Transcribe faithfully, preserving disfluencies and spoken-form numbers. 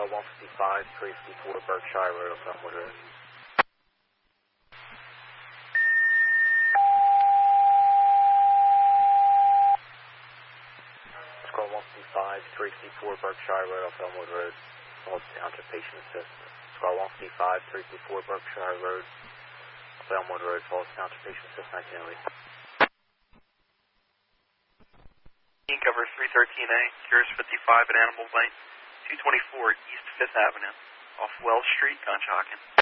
Squad one fifty-five, three fifty-four Berkshire Road, off Elmwood Road. Squad one fifty-five, three fifty-four Berkshire Road, off Elmwood Road. Falls Township Patient Assist. Squad one fifty-five, three fifty-four Berkshire Road, off Elmwood Road, Falls Township Patient Assist, nineteen oh eight. Cover three thirteen A, Cures fifty-five at Animal Lane, two twenty-four East fifth Avenue, off Wells Street, Conshohocken.